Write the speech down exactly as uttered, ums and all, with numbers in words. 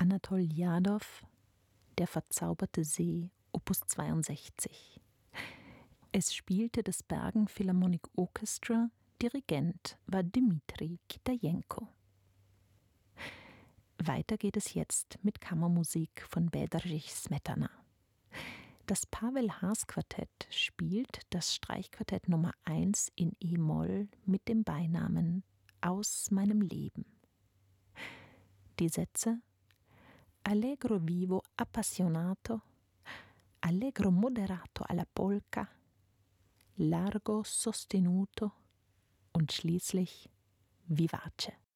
Anatol Jadow, Der verzauberte See, Opus zweiundsechzig. Es spielte das Bergen Philharmonic Orchestra, Dirigent war Dmitri Kitajenko. Weiter geht es jetzt mit Kammermusik von Bedřich Smetana. Das Pavel Haas Quartett spielt das Streichquartett Nummer eins in E-Moll mit dem Beinamen Aus meinem Leben. Die Sätze Allegro vivo appassionato, allegro moderato alla polka, largo sostenuto und schließlich vivace.